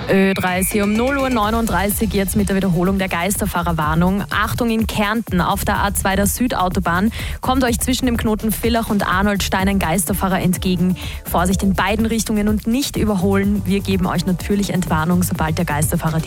Ö30 um 0:39 Uhr jetzt mit der Wiederholung der Geisterfahrerwarnung. Achtung in Kärnten auf der A2 der Südautobahn kommt euch zwischen dem Knoten Villach und Arnoldstein ein Geisterfahrer entgegen. Vorsicht in beiden Richtungen und nicht überholen. Wir geben euch natürlich Entwarnung, sobald der Geisterfahrer